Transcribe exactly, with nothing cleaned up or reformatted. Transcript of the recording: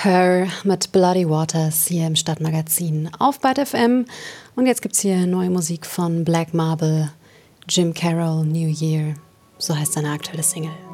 Her mit Bloody Waters hier im Stadtmagazin auf Byte F M. Und jetzt gibt's hier neue Musik von Black Marble, Jim Carroll, New Year. So heißt seine aktuelle Single.